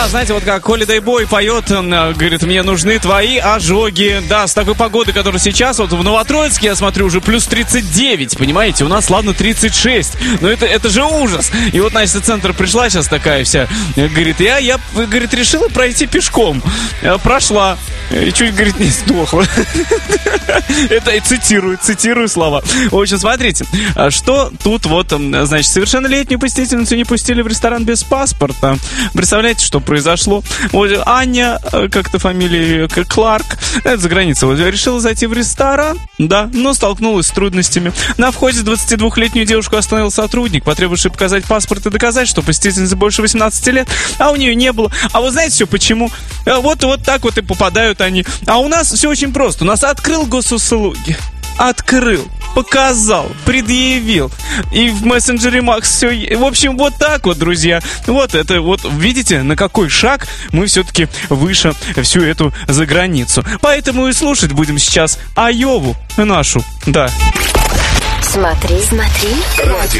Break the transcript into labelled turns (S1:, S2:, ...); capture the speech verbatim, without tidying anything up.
S1: Да, знаете, вот как Holiday Boy поет, он говорит, мне нужны твои ожоги. Да, с такой погоды, которая сейчас, вот в Новотроицке, я смотрю, уже плюс тридцать девять, понимаете? У нас, ладно, тридцать шесть. Но это, это же ужас. И вот Настя Центр пришла сейчас такая вся, говорит, я, я говорит, решила пройти пешком. Прошла. И чуть, говорит, не сдохла. Это и цитирую, цитирую слова. В общем, смотрите, что тут вот, значит, совершеннолетнюю посетительницу не пустили в ресторан без паспорта. Представляете, что произошло? Вот Аня, как-то фамилия Кларк, это за границей, вот, решила зайти в ресторан, да, но столкнулась с трудностями. На входе двадцатидвухлетнюю девушку остановил сотрудник, потребовавший показать паспорт и доказать, что посетительнице больше восемнадцати лет, а у нее не было. А вы знаете все почему? Вот, вот так вот и попадают они. А у нас все очень просто. У нас открыл госуслуги. Открыл, показал, предъявил. И в мессенджере Макс все. В общем, вот так вот, друзья. Вот это вот, видите, на какой шаг мы все-таки выше всю эту заграницу. Поэтому и слушать будем сейчас Айову нашу, да.
S2: Смотри, смотри.